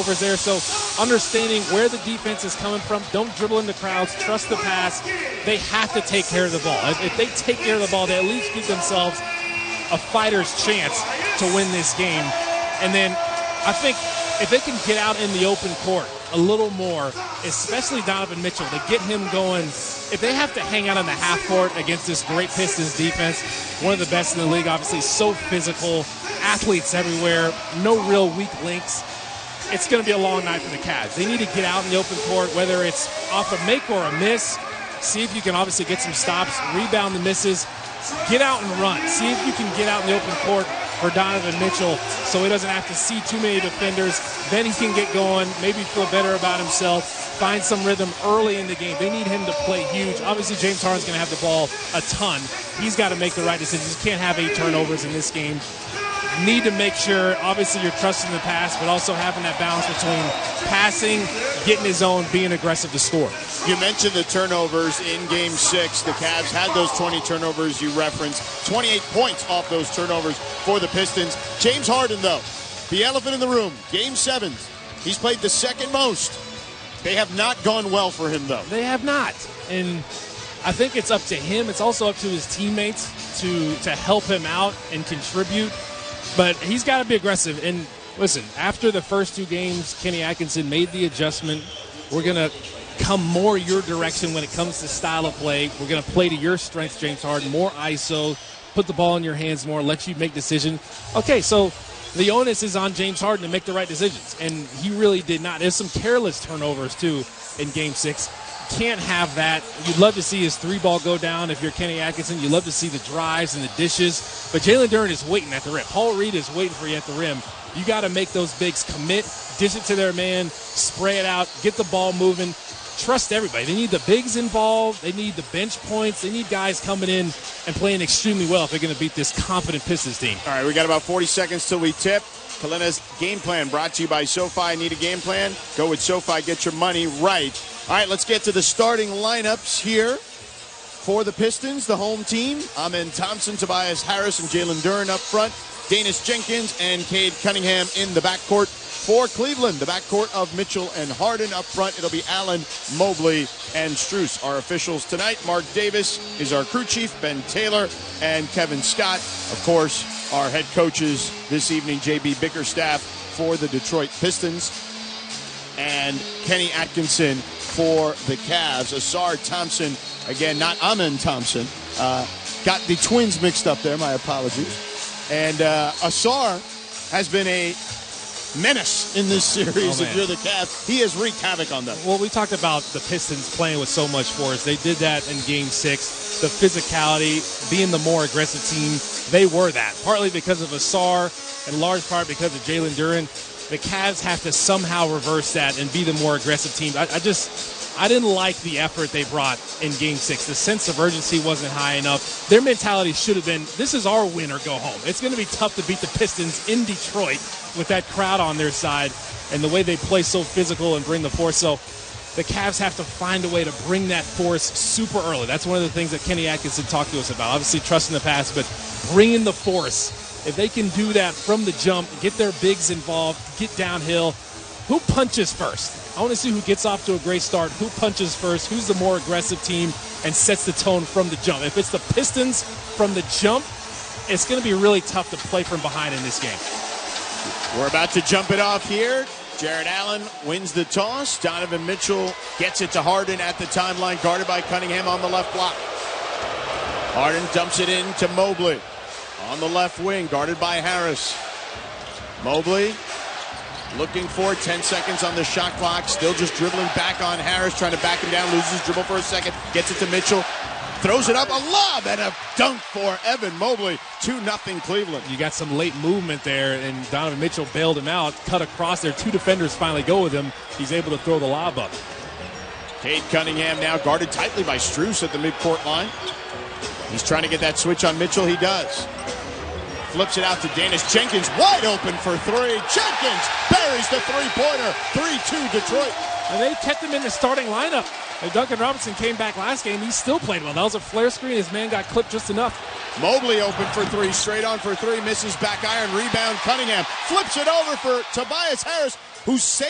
turnovers there. So understanding where the defense is coming from, don't dribble into crowds, trust the pass. They have to take care of the ball. If they take care of the ball, they at least give themselves a fighter's chance to win this game. And then I think if they can get out in the open court a little more, especially Donovan Mitchell, to get him going. If they have to hang out on the half court against this great Pistons defense, one of the best in the league, obviously so physical, athletes everywhere, no real weak links, it's going to be a long night for the Cavs. They need to get out in the open court, whether it's off a make or a miss. See if you can obviously get some stops, rebound the misses, get out and run. See if you can get out in the open court for Donovan Mitchell so he doesn't have to see too many defenders. Then he can get going, maybe feel better about himself, find some rhythm early in the game. They need him to play huge. Obviously, James Harden's going to have the ball a ton. He's got to make the right decisions. You can't have 8 turnovers in this game. Need to make sure, obviously, you're trusting the pass, but also having that balance between passing, getting his own, being aggressive to score. You mentioned the turnovers in Game 6. The Cavs had those 20 turnovers you referenced. 28 points off those turnovers for the Pistons. James Harden, though, the elephant in the room, Game 7. He's played the second most. They have not gone well for him, though. They have not. And I think it's up to him. It's also up to his teammates to help him out and contribute. But he's got to be aggressive. And listen, after the first 2 games, Kenny Atkinson made the adjustment. We're going to come more your direction when it comes to style of play. We're going to play to your strengths, James Harden. More ISO, put the ball in your hands more, let you make decisions. Okay, so the onus is on James Harden to make the right decisions. And he really did not. There's some careless turnovers, too, in Game 6. Can't have that. You'd love to see his 3-ball go down if you're Kenny Atkinson. You'd love to see the drives and the dishes. But Jalen Duren is waiting at the rim. Paul Reed is waiting for you at the rim. You got to make those bigs commit, dish it to their man, spray it out, get the ball moving. Trust everybody. They need the bigs involved. They need the bench points. They need guys coming in and playing extremely well if they're going to beat this confident Pistons team. All right, we got about 40 seconds till we tip. Kalena's Game Plan brought to you by SoFi. Need a game plan? Go with SoFi. Get your money right. All right, let's get to the starting lineups here for the Pistons, the home team. Amen Thompson, Tobias Harris, and Jalen Duren up front. Danis Jenkins and Cade Cunningham in the backcourt. For Cleveland, the backcourt of Mitchell and Harden. Up front, it'll be Allen, Mobley, and Strus. Our officials tonight, Mark Davis is our crew chief, Ben Taylor, and Kevin Scott. Of course, our head coaches this evening, J.B. Bickerstaff for the Detroit Pistons, and Kenny Atkinson for the Cavs. Asar Thompson, again, not Amen Thompson. Got the twins mixed up there, my apologies. And Asar has been a menace in this series. If you're the Cavs, he has wreaked havoc on them. Well, we talked about the Pistons playing with so much force. They did that in Game 6. The physicality, being the more aggressive team, they were that. Partly because of Asar, in large part because of Jalen Duren. The Cavs have to somehow reverse that and be the more aggressive team. I didn't like the effort they brought in Game 6. The sense of urgency wasn't high enough. Their mentality should have been, this is our win or go home. It's going to be tough to beat the Pistons in Detroit with that crowd on their side and the way they play so physical and bring the force. So the Cavs have to find a way to bring that force super early. That's one of the things that Kenny Atkinson talked to us about. Obviously trusting the pass, but bringing the force. If they can do that from the jump, get their bigs involved, get downhill, who punches first? I want to see who gets off to a great start, who punches first, who's the more aggressive team, and sets the tone from the jump. If it's the Pistons from the jump, it's going to be really tough to play from behind in this game. We're about to jump it off here. Jared Allen wins the toss. Donovan Mitchell gets it to Harden at the timeline, guarded by Cunningham on the left block. Harden dumps it in to Mobley on the left wing, guarded by Harris. Mobley looking for 10 seconds on the shot clock, still just dribbling back on Harris, trying to back him down, loses his dribble for a second, gets it to Mitchell, throws it up, a lob, and a dunk for Evan Mobley. 2-0 Cleveland. You got some late movement there, and Donovan Mitchell bailed him out, cut across there. 2 defenders finally go with him. He's able to throw the lob up. Cade Cunningham now guarded tightly by Strus at the midcourt line. He's trying to get that switch on Mitchell. He does. Flips it out to Danis Jenkins, wide open for 3. Jenkins buries the three-pointer. 3-2 Detroit. And they kept him in the starting lineup. And Duncan Robinson came back last game. He still played well. That was a flare screen. His man got clipped just enough. Mobley open for 3, straight on for 3, misses back iron, rebound. Cunningham flips it over for Tobias Harris, who's